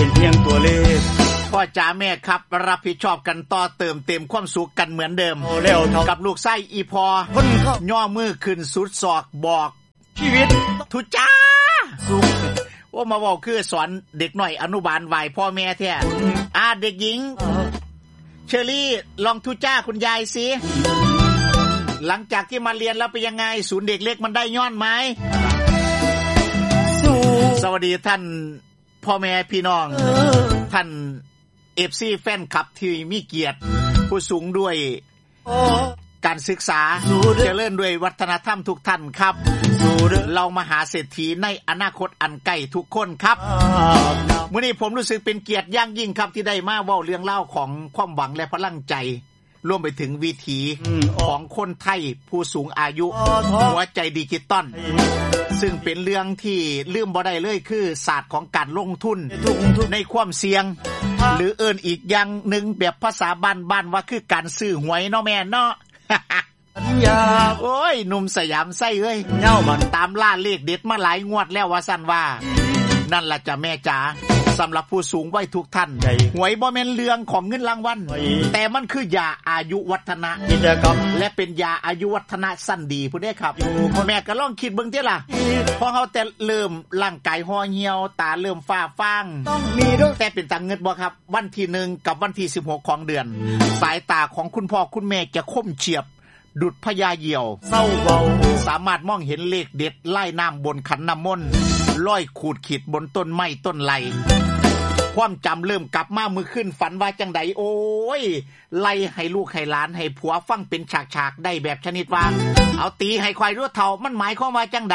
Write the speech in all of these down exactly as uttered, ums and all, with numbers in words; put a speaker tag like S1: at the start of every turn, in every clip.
S1: เป็นเพียงตัวเลข
S2: พ่อจ๋าแม่ครับรับผิดชอบกันต่อเติมเต็มความสุขกันเหมือนเดิมกับลูกไส้อีพอย่อมือขึ้นสุดศอกบอก
S1: ชีวิต
S2: ทุจ้าสุขว่ามาบอกคือสอนเด็กหน่อยอนุบาลไหวพ่อแม่แท้อ่าเด็กหญิงเชอรี่ลองทุจ้าคุณยายสิหลังจากที่มาเรียนแล้วเป็นยังไงศูนย์เด็กเล็กมันได้ย้อนไหมสวัสดีท่านพ่อแม่พี่น้องท่าน เอฟ ซี แฟนคลับที่มีเกียรติผู้สูงด้วยการศึกษาเจริญด้วยวัฒนธรรมทุกท่านครับเรามหาเศรษฐีในอนาคตอันใกล้ทุกคนครับมื้อนี้ผมรู้สึกเป็นเกียรติอย่างยิ่งครับที่ได้มาเว้าเรื่องเล่าของความหวังและพลังใจรวมไปถึงวิถีของคนไทยผู้สูงอายุหัวใจดิจิตอลซึ่งเป็นเรื่องที่ลืมบ่ได้เลยคือศาสตร์ของการลงทุนในความเสี่ยงหรือเอิ้นอีกอย่างหนึ่งแบบภาษาบ้านๆว่าคือการซื้อหวยเนาะแม่เนาะโอ้ยหนุ่มสยามไส้เอ้ยเน่ามันตามล่าเลขเด็ดมาหลายงวดแล้วว่าซั่นว่านั่นล่ะจ้ะแม่จ๋าสำหรับผู้สูงวัยทุกท่านหวยบ่แม่นเรื่องของเงินรางวัลแต่มันคือยาอายุวัฒนะและเป็นยาอายุวัฒนะสั้นดีผู้ใดครับแม่ก็ลองคิดเบิ่งติล่ะพอเฮาแต่เริ่มร่างกายห่อเหี่ยวตาเริ่มฟ้าฟางต้องมีด้วยแต่เป็นตาเงิดบ่ครับวันที่หนึ่งกับวันที่สิบหกของเดือนสายตาของคุณพ่อคุณแม่จะคมเฉียบดุจพญาเหยี่ยวเศร้าเบาสามารถมองเห็นเลขเด็ดไล่น้ำบนขันน้ำมนต์ลอยขูดขีดบนต้นไม้ต้นไลความจำเริ่มกลับมามือขึ้นฝันว่าจังใดโอ้ยไล่ให้ลูกให้หลานให้ผัวฟังเป็นฉากๆได้แบบชนิดว่าเอาตีให้ควายรู้เท่ามันหมายความว่าจังใด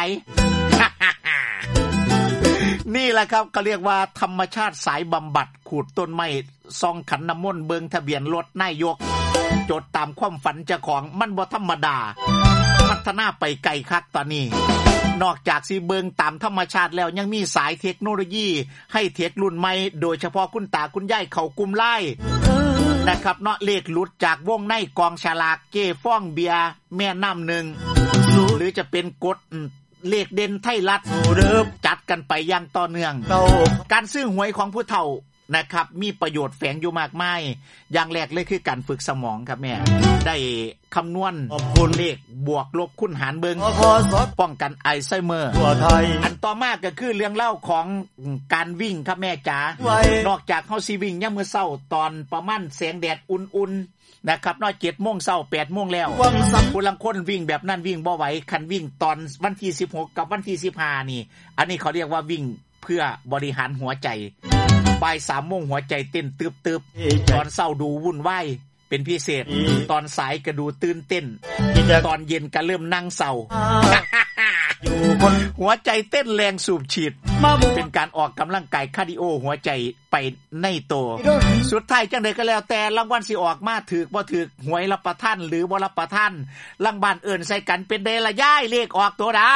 S2: นี่แหละครับก็เรียกว่าธรรมชาติสายบำบัดขูดต้นไม้ส่องขันน้ำมนต์เบิงทะเบียนรถนายกจดตามความฝันเจ้าของมันบ่ธรรมดาพัฒนาไปไกลคักตอนนี้นอกจากสิเบิงตามธรรมชาติแล้วยังมีสายเทคโนโลยีให้เทครุ่นใหม่โดยเฉพาะคุณตาคุณยายเขากลุ่มไล่นะครับเนาะเลขหลุดจากวงในกองฉลากเก้ฟ้องเบียร์แม่น้ำหนึ่งหรือจะเป็นกฎเลขเด่นไทยรัฐจัดกันไปอย่างต่อเนื่องการซื้อหวยของผู้เฒ่านะครับมีประโยชน์แฝงอยู่มากมายอย่างแรกเลยคือการฝึกสมองครับแม่ได้คำนวณเลขบวกลบคูณหารเบิงป้องกันอัลไซเมอร์อันต่อมาก็คือเรื่องเล่าของการวิ่งครับแม่จ๋านอกจากเฮาสิวิ่งยามมื้อเช้าตอนประมาณแสงแดดอุ่นๆนะครับนอก เจ็ดโมง เช้า แปดโมงแล้วผู้ลางคนวิ่งแบบนั้นวิ่งบ่ไหวคันวิ่งตอนวันที่สิบหกกับวันที่สิบห้านี่อันนี้เขาเรียกว่าวิ่งเพื่อบริหารหัวใจบ่ายสามโมงหัวใจเต้นตึบๆตอนเช้าดูวุ่นวายเป็นพิเศษตอนสายก็ดูตื่นเต้นตอนเย็นก็เริ่มนั่งเศร้าหัวใจเต้นแรงสูบฉีดเป็นการออกกำลังกายคาร์ดิโอหัวใจไปในตัวสุดท้ายจังได๋ก็แล้วแต่รางวัลสิออกมาถูกบ่ถูกหวยรับประทานหรือบ่รับประทานรางวัลเอิ้นใส่กันเป็นเดละย้ายเลขออกตัวใด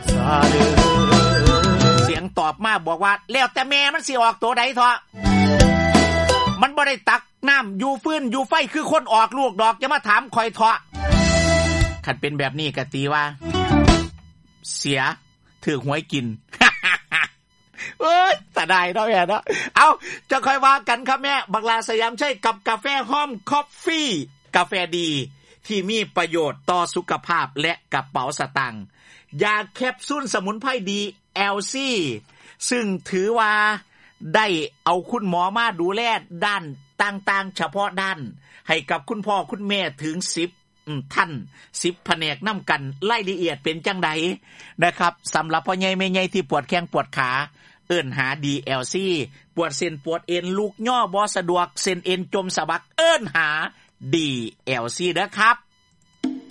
S2: เสียงตอบมาบอกว่าแล้วแต่แม่มันสิออกตัวใดเถาะมันบ่ได้ตักน้ำอยู่ฟื้นอยู่ไฟคือคนออกลูกดอกจะมาถามคอยเถาะคันเป็นแบบนี้ก็ตีว่าเสียถือหวยกิน เอ้ยแต่ได้เนาะแม่เนาะเอาจะค่อยว่ากันครับแม่บักลาสยามใช่กับกาแฟหอมคอฟฟี่กาแฟดีที่มีประโยชน์ต่อสุขภาพและกระเป๋าสตางค์ยาแคปซูลสมุนไพรดี แอล ซี ซึ่งถือว่าได้เอาคุณหมอมาดูแลด้านต่างๆเฉพาะด้านให้กับคุณพ่อคุณแม่ถึงสิบท่านสิบแผนกนำกันรายละเอียดเป็นจังไดนะครับสำหรับพ่อใหญ่แม่ใหญ่ที่ปวดแข้งปวดขาเอิ้นหา ดี แอล ซี ปวดเส้นปวดเอ็นลูกย่อบ่สะดวกเส้นเอ็นจมสะบักเอิ้นหา ดี แอล ซี เด้อครับ